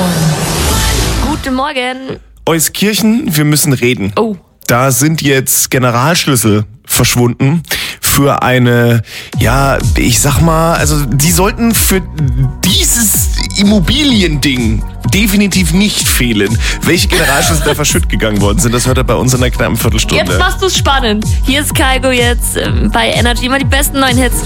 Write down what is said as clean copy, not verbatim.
Guten Morgen. Euskirchen, wir müssen reden. Oh. Da sind jetzt Generalschlüssel verschwunden für eine, ja, ich sag mal, also die sollten für dieses Immobiliending definitiv nicht fehlen. Welche Generalschlüssel da verschütt gegangen worden sind, das hört ihr bei uns in der knappen Viertelstunde. Jetzt machst du es spannend. Hier ist Kaigo jetzt bei Energy immer die besten neuen Hits.